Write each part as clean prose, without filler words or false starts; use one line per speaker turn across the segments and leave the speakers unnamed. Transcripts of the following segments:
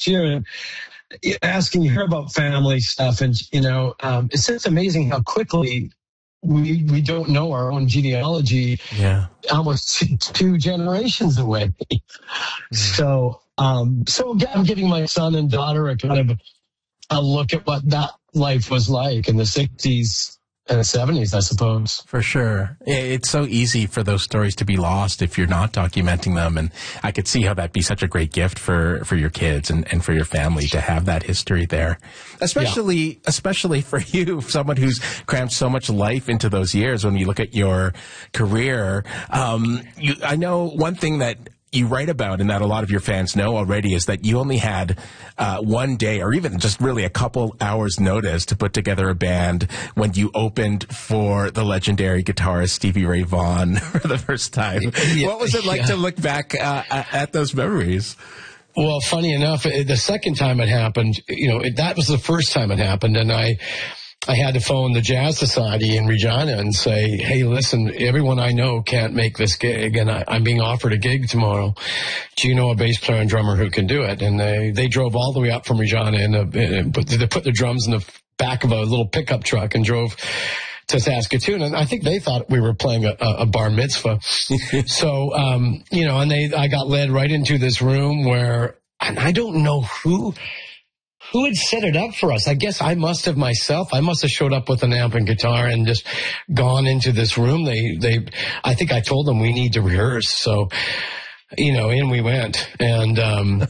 last year, and asking her about family stuff. And, it's just amazing how quickly we don't know our own genealogy.
Yeah.
Almost two generations away. So I'm giving my son and daughter a kind of a look at what that life was like in the 60s and the 70s, I suppose.
For sure. It's so easy for those stories to be lost if you're not documenting them. And I could see how that'd be such a great gift for your kids and for your family to have that history there. Especially for you, someone who's crammed so much life into those years. When you look at your career, I know one thing that you write about and that a lot of your fans know already is that you only had one day or even just really a couple hours notice to put together a band when you opened for the legendary guitarist Stevie Ray Vaughan for the first time. What was it like to look back at those memories?
Well, funny enough, the second time it happened, that was the first time it happened, and I had to phone the Jazz Society in Regina and say, hey, listen, everyone I know can't make this gig, and I'm being offered a gig tomorrow. Do you know a bass player and drummer who can do it? And they drove all the way up from Regina, and they put the drums in the back of a little pickup truck and drove to Saskatoon. And I think they thought we were playing a bar mitzvah. So, I got led right into this room where, and I don't know who had set it up for us. I guess I must have myself. I must have showed up with an amp and guitar and just gone into this room. I think I told them we need to rehearse. So, in we went. And,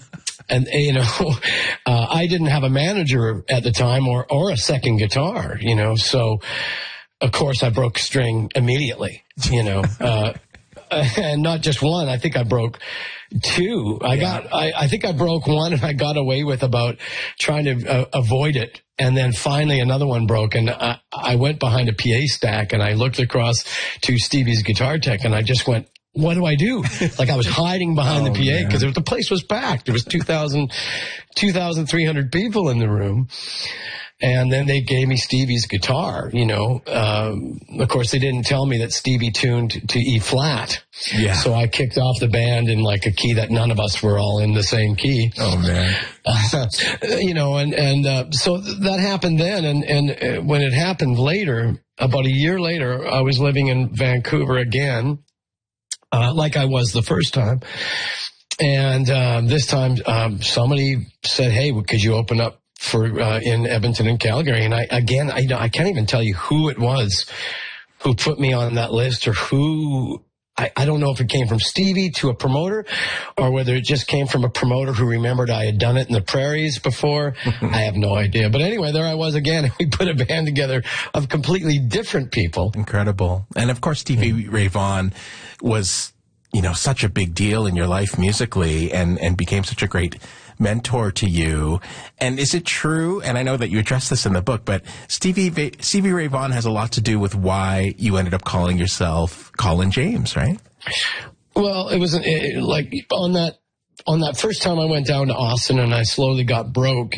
I didn't have a manager at the time or a second guitar, so of course I broke a string immediately, and not just one. I think I broke two. I think I broke one and I got away with about trying to avoid it. And then finally another one broke, and I went behind a PA stack and I looked across to Stevie's guitar tech and I just went, what do I do? Like I was hiding behind the PA because the place was packed. There was 2,300 people in the room. And then they gave me Stevie's guitar, Of course, they didn't tell me that Stevie tuned to E flat. Yeah. So I kicked off the band in like a key that none of us were all in the same key.
Oh, man.
So that happened then. And when it happened later, about a year later, I was living in Vancouver again, like I was the first time. And this time, somebody said, hey, could you open up for in Edmonton and Calgary? And I can't even tell you who it was who put me on that list, or who. I don't know if it came from Stevie to a promoter, or whether it just came from a promoter who remembered I had done it in the prairies before. I have no idea. But anyway, there I was again. We put a band together of completely different people.
Incredible. And of course, Stevie Ray Vaughan was, such a big deal in your life musically, and became such a great mentor to you. And is it true, and I know that you address this in the book, but Stevie Ray Vaughan has a lot to do with why you ended up calling yourself Colin James, right?
Well, it was like on that first time I went down to Austin and I slowly got broke,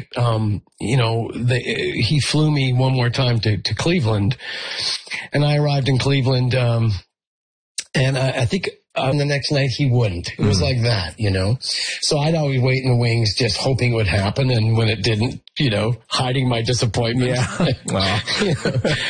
he flew me one more time to Cleveland, and I arrived in Cleveland, and I think on the next night he wouldn't. It was like that, So I'd always wait in the wings just hoping it would happen, and when it didn't, hiding my disappointment.
Yeah. Wow.